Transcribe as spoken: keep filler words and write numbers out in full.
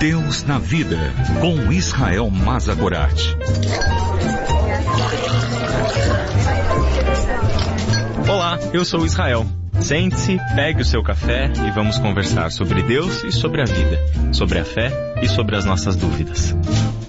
Deus na vida, com Israel Mazagorat. Olá, eu sou Israel. Sente-se, pegue o seu café e vamos conversar sobre Deus e sobre a vida, sobre a fé e sobre as nossas dúvidas.